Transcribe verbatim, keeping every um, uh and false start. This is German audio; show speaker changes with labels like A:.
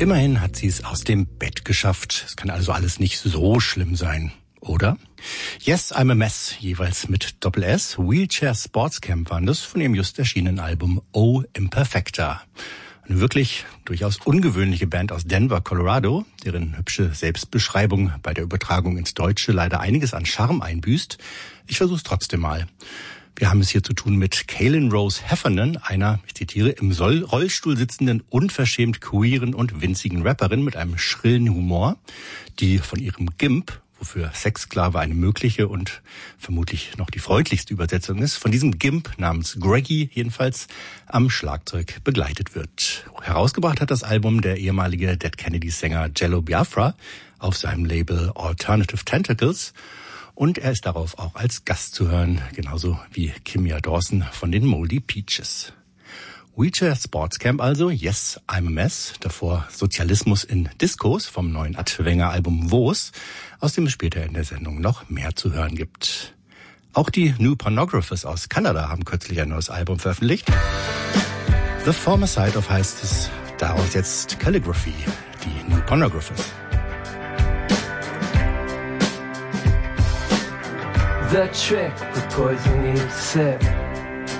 A: Immerhin hat sie es aus dem Bett geschafft. Es kann also alles nicht so schlimm sein, oder? Yes, I'm a Mess, jeweils mit Doppel-S. Wheelchair Sports Camp waren das von ihrem just erschienenen Album Oh Imperfecta. Eine wirklich durchaus ungewöhnliche Band aus Denver, Colorado, deren hübsche Selbstbeschreibung bei der Übertragung ins Deutsche leider einiges an Charme einbüßt. Ich versuch's trotzdem mal. Wir haben es hier zu tun mit Kaylin Rose Heffernan, einer, ich zitiere, im Rollstuhl sitzenden, unverschämt queeren und winzigen Rapperin mit einem schrillen Humor, die von ihrem Gimp, wofür Sexsklave eine mögliche und vermutlich noch die freundlichste Übersetzung ist, von diesem Gimp namens Greggy jedenfalls am Schlagzeug begleitet wird. Herausgebracht hat das Album der ehemalige Dead Kennedys-Sänger Jello Biafra auf seinem Label Alternative Tentacles. Und er ist darauf auch als Gast zu hören, genauso wie Kimya Dawson von den Moldy Peaches. Wheelchair Sports Camp also, Yes, I'm a Mess. Davor Sozialismus in Discos vom neuen Adwenger-Album Woos, aus dem es später in der Sendung noch mehr zu hören gibt. Auch die New Pornographers aus Kanada haben kürzlich ein neues Album veröffentlicht. The Former Side of heißt es, daraus jetzt Calligraphy, die New Pornographers.
B: The trick, the poison you sip.